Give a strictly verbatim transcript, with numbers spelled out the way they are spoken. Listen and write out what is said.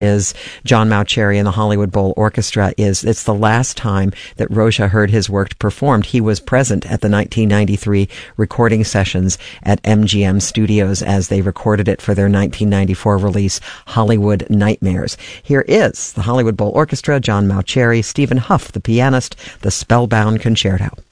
is John Mauceri and the Hollywood Bowl Orchestra. Is it's the last time that Rocha heard his work performed. He was present at the nineteen ninety-three recording sessions at M G M Studios as they recorded it for their nineteen ninety-four release, Hollywood Nightmares. Here is the Hollywood Bowl Orchestra, John Mauceri, Stephen Huff, the pianist, the Spellbound Concerto.